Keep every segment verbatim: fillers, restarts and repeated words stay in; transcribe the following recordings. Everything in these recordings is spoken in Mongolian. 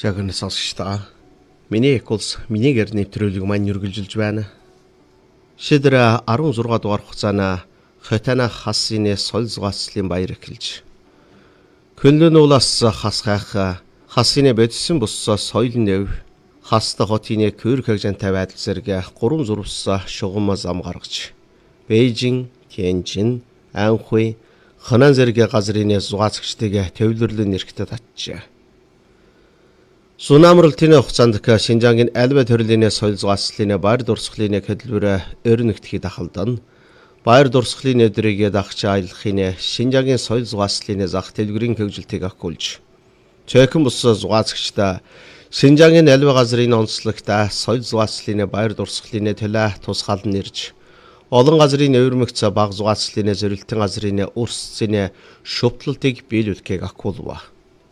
Жагнаас сонсогч та. Миний эколс миний гэр нэвтрүүлэг маань үргэлжилж байна. Шидэр арван зургаан дугаар хугацаана Хотана хасны соёл зугаацлын баяр эхэлж. Көлнөн уулаас хасгах хасны бодсон буссаа соёл нэв хаста хотын көр хагжантай байдал зэрэг гурван зурвас шугам зам гаргаж Бээжин, Тяньжин, Анхуй, Ханан зэрэг газрын зугаацчдыг төвлөрлөн нэрхтэ татжээ. Сунамралтын хугацаанд Шинжаангийн альва төрлийн соёл зугаацлын баяр дурсгалын хөдөлмөр өрнөгтхий дахалдан баяр дурсгалын өдрийг дагч аялахын Шинжаангийн соёл зугаацлын зах дэлгүүрийн хөгжилтийг ахгүйж цөөхөн бус зугаацчдаа Шинжаангийн альва газрын онцлогт соёл зугаацлын баяр дурсгалын төлөө тусгаалan нэрж олон газрын өвөрмөгц баг зугаацлын зорилтын газрын өрсцийн шүтлэлтийг биелүүлэхийг ахгүйв.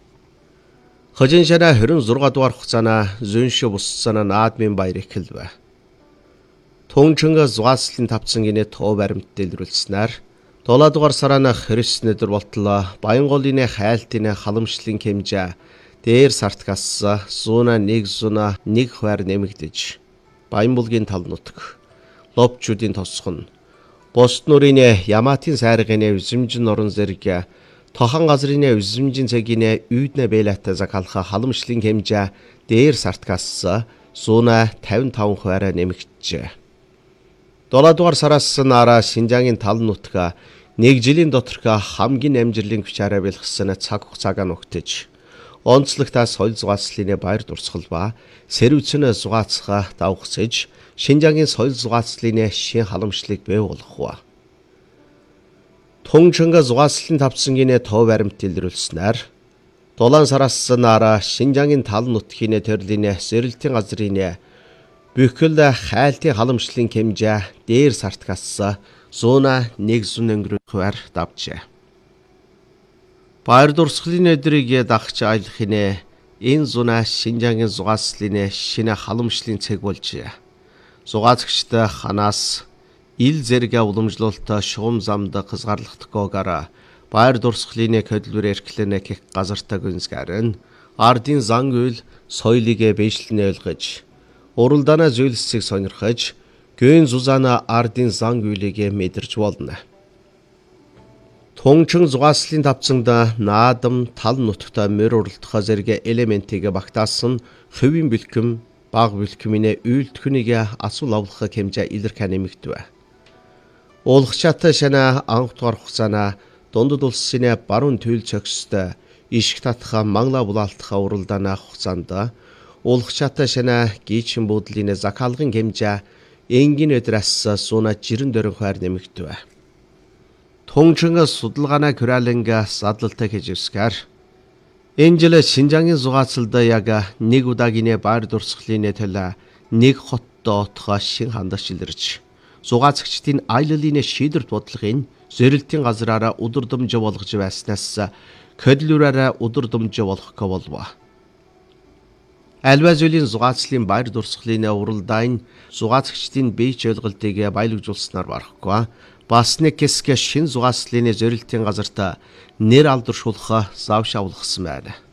Хожин шара хорин зургаан дугаар хугацаана зөншө буссана наадмын баяр эхэлв. Тунчинга зугаацлын тавцангийн тоо баримт дэлгэрүүлснээр долоо дугаар сарана Христ өдөр болтлоо Баянголын хайлтын халамжлалын хэмжээ дээр сартгаас зуна нэг зуна нэг хувиар нэмэгдэж Баянбулгийн тал нутг лобчуудын тосгон Бост нурын Яматын сайргын үзэмжин орон зэрэг Тохан газрын үзэмжин цагийн үйднэ бэлэт закалха халамжлалын хэмжээ дээр сартгаас зуна тавин таван хувиар нэмэгдэжээ. долоо дугаар сараас нараа Шинжаангийн тал нутга нэг жилийн доторх хамгийн амжилтын хүчээрээ бэлгсэн цаг хугацааг нөхтөж онцлогтой соёл зугаацлын баяр дурсгал ба сэрвцэн зугаацха давхсаж Шинжаангийн соёл зугаацлын шин халамжлалыг бий болгох. Тунчинга зугаацлын тавцангийн тоо баримт дэлгэрүүлснээр долоон сараас нараа Шинжаангийн тал нутгийн төрлийн сэрэлтийн газрын бүхэл хайлтын халамжлалын хэмжээ дээр сартгаас зуна нэг зуна өнгөрөх хувиар давжээ. Баяр дурсгалын өдрийг дагч аялахын энэ зуна Шинжаангийн зугаацлын шинэ халамжлалын цэг болж зугаацчд ханаас ил зэрэг уламжлалт шугам замд хязгаарлахдаггүйгээр баяр дурсгалын хөдөлмөр эрхлэнэх газартаа гүнзгээрэн ардын зан үйл соёлыг бэжлэнэ ойлгож уралдаана зүйлсийг сонирхож гэн зузаана ардын зан үйлийг мэдэрч болно. Тунчин зугаацлын тавцанд наадам тал нутагт мөр уралдах зэрэг элементийг багтаасан хувийн бэлхэм баг бэлхэмийн үйлдэлхнийг асуул авлах хэмжээ илэрх нэмэгдэв. Уулгачаат шана анх дугаар хугацаана дундад улсын баруун төлөв цогцтой ишг татха мангла булаалтха уралдаана хугацаанд уулгачаат шана гийчин буудлын закалгын хэмжээ энгийн өдрөөс суна жирэн дөрөн хувиар нэмэгдэв. Тунчинга судалгааны куралинга садлалтай хэжвсгэр энэ жил Шинжаангийн зугаацалд яг нэг удаагийн баяр дурсгалын төлөө нэг хоттой отхоо шин хандаж илэрч зугаацчдын аяллалын шийдвэрт бодлогын зорилтын газраараа удирдамж болгож байснаас хөдөлмөрөөрөө удирдамж болгох болов. Альва зүйлийн зугаацлын баяр дурсгалын уралдаан зугаацчдын бийч ойлголтыг баялагжуулснаар барахгүй бас нэг хэсэг шин зугаацлын зорилтын газарт нэр алдаршуулах завшаа болгосон байна.